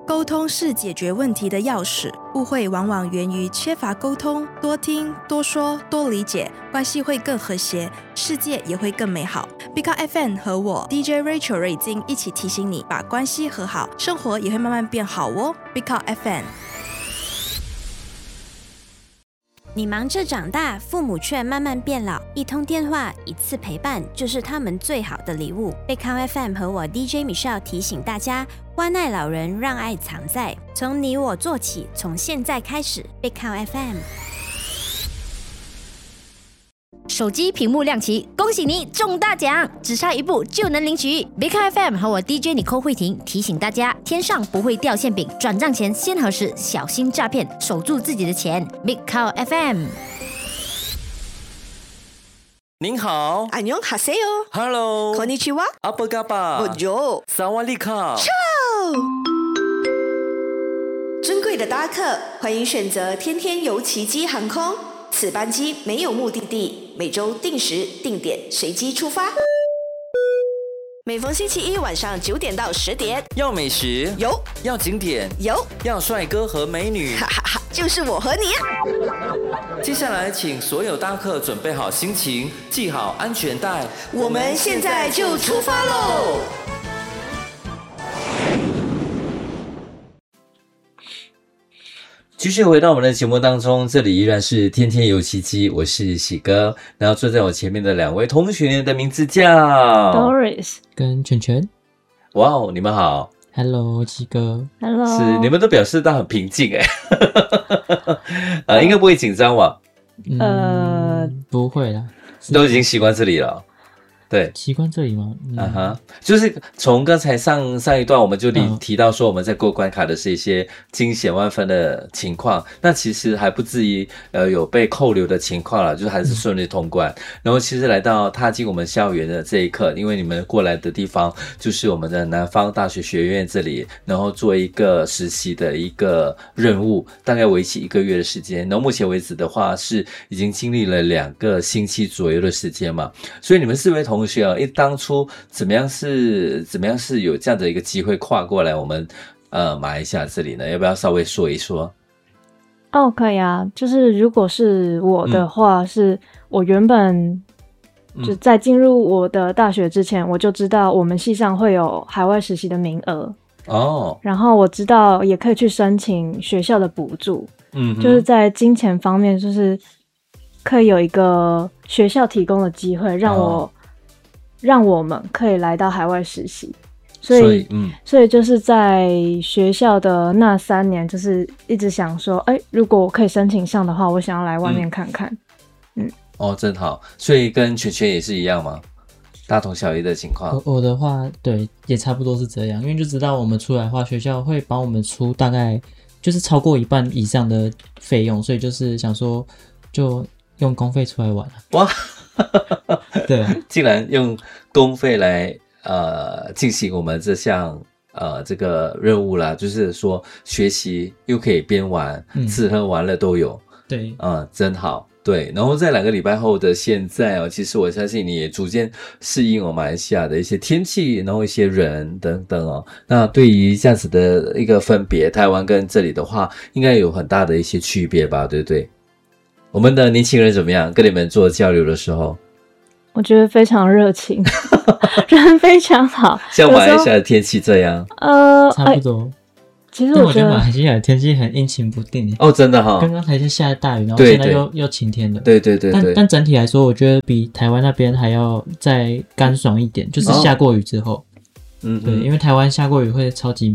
沟通是解决问题的钥匙，误会往往源于缺乏沟通，多听、多说、多理解，关系会更和谐，世界也会更美好。Big Up FM 和我 DJ Rachel 瑞金一起提醒你，把关系和好，生活也会慢慢变好哦。Big Up FM。 你忙着长大，父母却慢慢变老，一通电话，一次陪伴，就是他们最好的礼物。贝康 FM 和我 DJ Michelle 提醒大家，关爱老人，让爱藏在，从你我做起，从现在开始。贝康 FM。 手机屏幕亮起，恭喜你中大奖，只差一步就能领取。Big FM 和我 DJ Nicole 慧婷提醒大家，天上不会掉馅饼，转账前先核实，小心诈骗，守住自己的钱。Big FM。 您好， 안녕하세요。 Hello， konnichiwa。 apa kabar？ Bonjour。 Sawadee-ka。 尊贵的搭客，欢迎选择天天游奇迹航空。此班机没有目的地，每周定时定点随机出发。每逢星期一晚上9点到10点， 要美食有， 要景点有， 要帅哥和美女， 哈哈哈，就是我和你。 接下来请所有搭客准备好心情，系好安全带， 我们现在就出发喽！ 继续回到我们的节目当中，这里依然是天天有奇迹，我是喜哥，然后坐在我前面的两位同学的名字叫 Doris 跟全全。 哇哦，你们好。 Hello 喜哥。 Hello。 是，你们都表示到很平静应该不会紧张吧？ 不会啦， 都已经习惯这里了。对， 习惯这里吗？ 就是从刚才上一段我们就提到说我们在过关卡的是一些惊险万分的情况，那其实还不至于有被扣留的情况啦，就是还是顺利通关。然后其实来到踏进我们校园的这一刻，因为你们过来的地方就是我们的南方大学学院这里，然后做一个实习的一个任务，大概为期1个月的时间。然后目前为止的话是已经经历了2个星期左右的时间嘛，所以你们4位同学当初怎么样是有这样的一个机会跨过来我们马来西亚这里呢？要不要稍微说一说？ 哦，可以啊，就是如果是我的话，是我原本就在进入我的大学之前，我就知道我们系上会有海外实习的名额哦，然后我知道也可以去申请学校的补助，就是在金钱方面，就是可以有一个学校提供的机会，让我们可以来到海外实习，所以就是在学校的那3年，就是一直想说，如果我可以申请上的话，我想要来外面看看。 哦，真好。所以跟全全也是一样吗？大同小异的情况。 我的话，对，也差不多是这样，因为就知道我们出来的话，学校会帮我们出大概就是超过1半以上的费用，所以就是想说，就用公费出来玩。 哇！ 对， 竟然用公费来进行我们这项这个任务啦，就是说学习又可以边玩，吃喝玩乐都有。 对， 真好。对，然后在2个礼拜后的现在其实我相信你也逐渐适应马来西亚的一些天气，然后一些人等等那对于这样子的一个分别，台湾跟这里的话，应该有很大的一些区别吧，对不对？我们的年轻人怎么样？跟你们做交流的时候， 我觉得非常热情，人非常好。 像马来西亚的天气这样， 差不多。 其实我觉得马来西亚的天气很阴晴不定哦， 真的哈。 刚刚才下大雨，然后现在又晴天了。 对。 但整体来说，我觉得比台湾那边还要再干爽一点，就是下过雨之后。对，因为台湾下过雨会超级